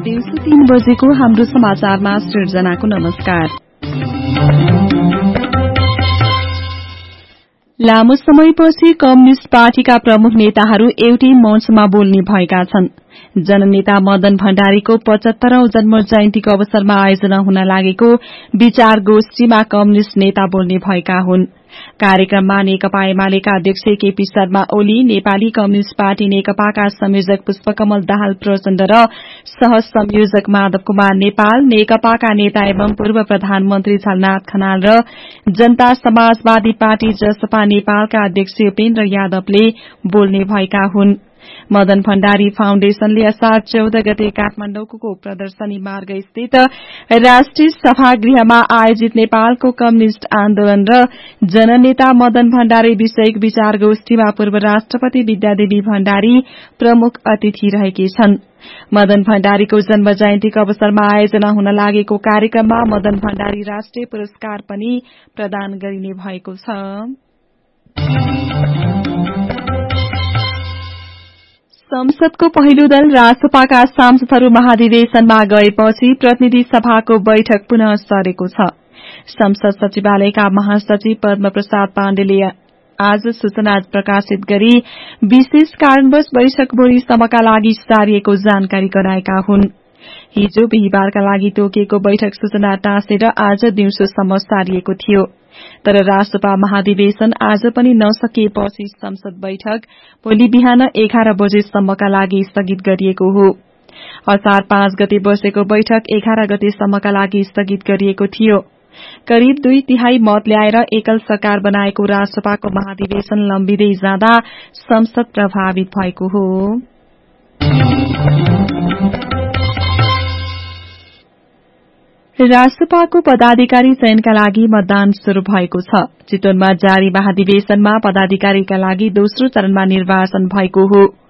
दिउँसो 3 बजेको हाम्रो समाचारमा सृजनाको नमस्कार। लामो समयपछि कम्युनिष्ट पार्टीका प्रमुख नेताहरू एउटै मञ्चमा बोल्ने भएका छन्। जननेता मदन भण्डारीको 75औं जन्म जयन्तीको अवसरमा आयोजना हुन लागेको विचार गोष्ठीमा कम्युनिष्ट नेता बोल्ने भएका हुन्। कार्यक्रममा नेकपा एमालेका अध्यक्ष केपी शर्मा ओली, नेपाली कम्युनिष्ट पार्टी नेकपाका संयोजक पुष्पकमल दाहाल प्रचण्ड र सह संयोजक माधव कुमार नेपाल, नेकपाका नेता एवं पूर्व प्रधानमन्त्री झलनाथ खनाल र जनता समाजवादी पार्टी जसपा नेपालका अध्यक्ष उपेन्द्र यादवले बोल्ने भएका हुन्। मदन भण्डारी फाउन्डेशनले असार 14 गते काठमाडौँको प्रदर्शनी मार्ग स्थित राष्ट्रिय सभागृहमा आयोजित नेपालको कम्युनिष्ट आन्दोलन र जननेता मदन भण्डारी विषयक विचार गोष्ठीमा पूर्व राष्ट्रपति विद्यादेवी भण्डारी प्रमुख अतिथि रहेकी छन्। मदन भण्डारीको जन्म जयन्तीको अवसरमा आयोजना हुन लागेको कार्यक्रममा मदन भण्डारी राष्ट्रिय पुरस्कार पनि प्रदान गरिने भएको छ। संसदको पहिलो दल रासपाका सांसदहरू महाधिवेशनमा गएपछि प्रतिनिधि सभाको बैठक पुनः सरेको छ। संसद सचिवालयका महासचिव पद्म प्रसाद पाण्डेले आज सूचना प्रकाशित गरी विशेष कारणवश बैठक भोलिसम्मका लागि सारिएको जानकारी गराएका हुन्। हिजो बिहिबारका लागि तोकिएको बैठक सूचना टाँसेर आज दिउँसोसम्म सारिएको थियो। तर रासपा महाधिवेशन आज पनि नसकिएपछि संसद बैठक भोलि बिहान 11 बजेसम्मका लागि स्थगित गरिएको हो। असार 5 गते बसेको बैठक 11 गतेसम्मका लागि स्थगित गरिएको थियो। करिब 2/3 मत ल्याएर एकल सरकार बनाएको रासपाको महाधिवेशन लम्बिँदै जाँदा संसद प्रभावित भएको हो। रासपाको पदाधिकारी चयनका लागि मतदान शुरू भएको छ। चितवनमा जारी महाधिवेशनमा पदाधिकारीका लागि दोस्रो चरणमा निर्वाचन भएको हो।